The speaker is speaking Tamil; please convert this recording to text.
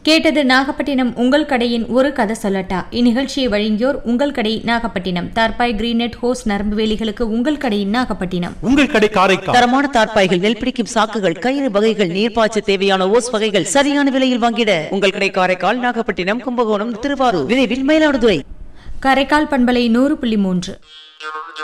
கேட்டது நாகப்பட்டினம் உங்கள் கடையின் ஒரு கதை சொல்லட்டா. இந்நிகழ்ச்சியை வழங்கியோர் உங்கள் கடை நாகப்பட்டினம். தார்பாய் கிரீனெட் ஹோஸ் நரம்பு வேலிகளுக்கு உங்கள் கடையின் நாகப்பட்டினம். உங்கள் கடை காரைக்கால். தரமான தார்பாய்கள், நெல் பிடிக்கும் சாக்குகள், கயிறு வகைகள், நீர்ப்பாய்ச்ச தேவையான ஓஸ் வகைகள் சரியான விலையில் வாங்கிட உங்கள் கடை காரைக்கால், நாகப்பட்டினம், கும்பகோணம், திருவாரூர், விரைவில் மயிலாடுதுறை. காரைக்கால் பண்பலை 100.3.